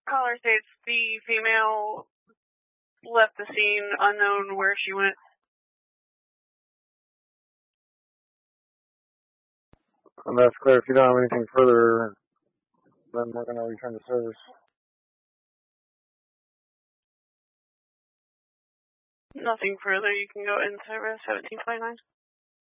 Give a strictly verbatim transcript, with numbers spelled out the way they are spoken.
Caller states the female left the scene unknown where she went. And that's clear. If you don't have anything further, then we're going to return to service. Nothing further. You can go in service seventeen twenty-nine.